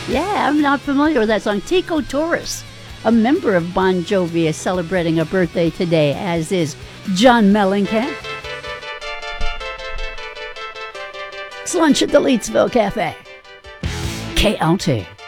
Yeah, I'm not familiar with that song. Tico Torres, a member of Bon Jovi, is celebrating a birthday today, as is John Mellencamp. It's lunch at the Leedsville Cafe. KLT.